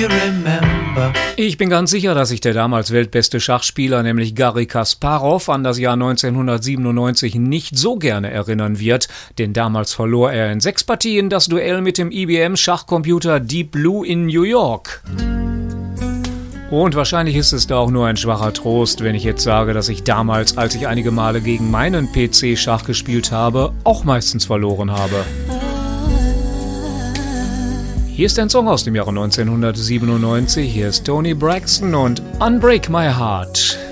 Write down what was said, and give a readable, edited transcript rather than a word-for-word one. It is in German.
you remember? Ich bin ganz sicher, dass sich der damals weltbeste Schachspieler, nämlich Garry Kasparov, an das Jahr 1997 nicht so gerne erinnern wird, denn damals verlor er in 6 Partien das Duell mit dem IBM-Schachcomputer Deep Blue in New York. Und wahrscheinlich ist es da auch nur ein schwacher Trost, wenn ich jetzt sage, dass ich damals, als ich einige Male gegen meinen PC Schach gespielt habe, auch meistens verloren habe. Hier ist ein Song aus dem Jahre 1997, hier ist Toni Braxton und Unbreak My Heart.